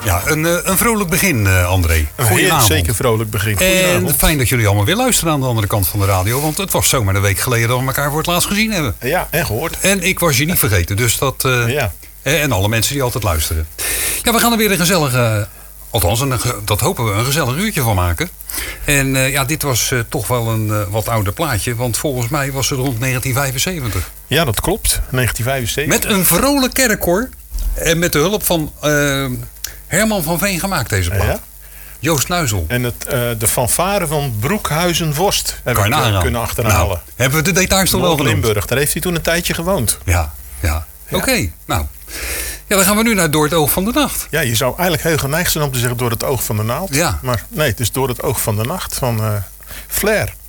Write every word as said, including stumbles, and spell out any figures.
Ja, een, een vrolijk begin, uh, André. Goedenavond. Een zeker vrolijk begin. En fijn dat jullie allemaal weer luisteren aan de andere kant van de radio. Want het was zomaar een week geleden dat we elkaar voor het laatst gezien hebben. Ja, en gehoord. En ik was je niet vergeten, dus dat... Uh, ja. En alle mensen die altijd luisteren. Ja, we gaan er weer een gezellige... Althans, een, dat hopen we, een gezellig uurtje van maken. En uh, ja, dit was uh, toch wel een uh, wat ouder plaatje. Want volgens mij was het rond negentien vijfenzeventig. Ja, dat klopt. negentien vijfenzeventig. Met een vrolijk kerkkoor. En met de hulp van uh, Herman van Veen gemaakt, deze plaat. Ja. Joost Nuizel. En het, uh, de fanfare van Broekhuizen-Vorst heb ik uh, kunnen achterhalen. Nou, hebben we de details toch wel genoemd? Limburg, daar heeft hij toen een tijdje gewoond. Ja, ja. ja. Oké, okay, nou... Ja, dan gaan we nu naar Door het Oog van de Nacht. Ja, je zou eigenlijk heel geneigd zijn om te zeggen Door het Oog van de Naald. Ja. Maar nee, het is Door het Oog van de Nacht van uh, Flair.